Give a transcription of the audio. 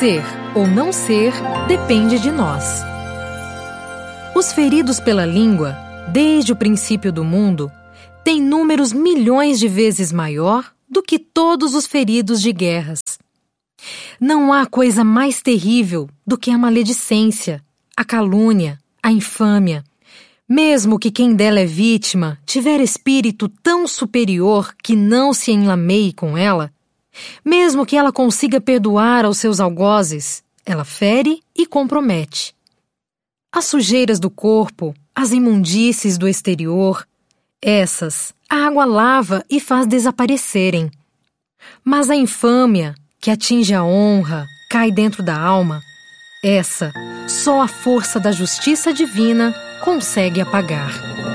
Ser ou não ser depende de nós. Os feridos pela língua, desde o princípio do mundo, têm números milhões de vezes maior do que todos os feridos de guerras. Não há coisa mais terrível do que a maledicência, a calúnia, a infâmia, mesmo que quem dela é vítima tiver espírito tão superior que não se enlameie com ela, mesmo que ela consiga perdoar aos seus algozes, ela fere e compromete. As sujeiras do corpo, as imundícies do exterior, essas a água lava e faz desaparecerem. Mas a infâmia, que atinge a honra, cai dentro da alma, essa só a força da justiça divina consegue apagar.